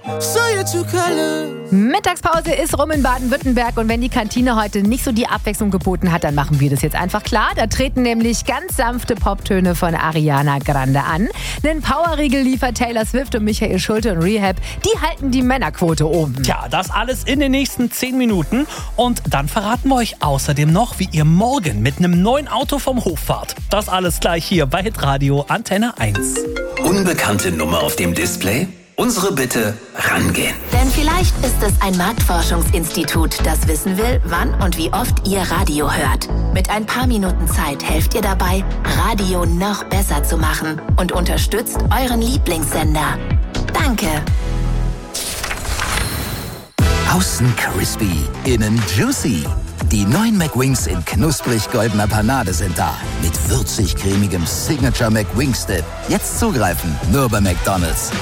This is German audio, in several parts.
Mittagspause ist rum in Baden-Württemberg und wenn die Kantine heute nicht so die Abwechslung geboten hat, dann machen wir das jetzt einfach klar. Da treten nämlich ganz sanfte Poptöne von Ariana Grande an. Einen Powerriegel liefert Taylor Swift und Michael Schulte und Rehab. Die halten die Männerquote oben. Tja, das alles in den nächsten 10 Minuten. Und dann verraten wir euch außerdem noch, wie ihr morgen mit einem neuen Auto vom Hof fahrt. Das alles gleich hier bei Hitradio Antenne 1. Unbekannte Nummer auf dem Display? Unsere Bitte, rangehen. Denn vielleicht ist es ein Marktforschungsinstitut, das wissen will, wann und wie oft ihr Radio hört. Mit ein paar Minuten Zeit helft ihr dabei, Radio noch besser zu machen und unterstützt euren Lieblingssender. Danke. Außen crispy, innen juicy. Die neuen McWings in knusprig-goldener Panade sind da. Mit würzig-cremigem Signature McWings-Dip. Jetzt zugreifen, nur bei McDonald's.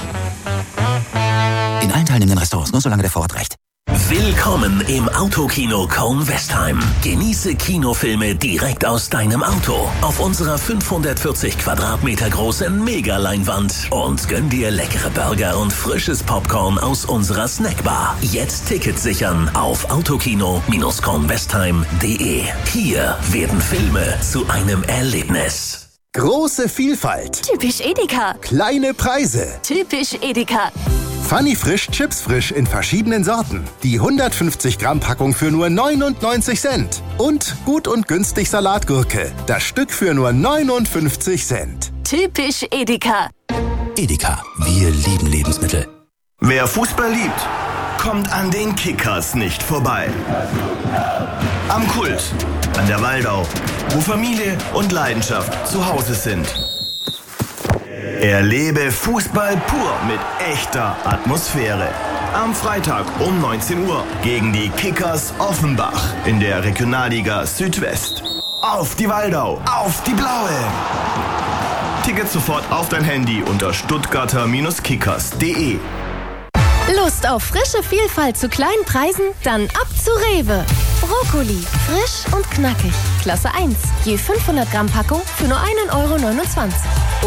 In allen teilnehmenden Restaurants, nur solange der Vorrat reicht. Willkommen im Autokino Kornwestheim. Genieße Kinofilme direkt aus deinem Auto auf unserer 540 Quadratmeter großen Megaleinwand und gönn dir leckere Burger und frisches Popcorn aus unserer Snackbar. Jetzt Tickets sichern auf autokino-kornwestheim.de. Hier werden Filme zu einem Erlebnis. Große Vielfalt. Typisch Edeka. Kleine Preise. Typisch Edeka. Funny Frisch, Chips frisch in verschiedenen Sorten. Die 150 Gramm Packung für nur 99 Cent. Und gut und günstig Salatgurke. Das Stück für nur 59 Cent. Typisch Edeka. Edeka, wir lieben Lebensmittel. Wer Fußball liebt, kommt an den Kickers nicht vorbei. Am Kult, an der Waldau, wo Familie und Leidenschaft zu Hause sind. Erlebe Fußball pur mit echter Atmosphäre. Am Freitag um 19 Uhr gegen die Kickers Offenbach in der Regionalliga Südwest. Auf die Waldau, auf die Blaue! Tickets sofort auf dein Handy unter stuttgarter-kickers.de. Lust auf frische Vielfalt zu kleinen Preisen? Dann ab zu Rewe. Brokkoli, frisch und knackig. Klasse 1. Je 500 Gramm Packung für nur 1,29 €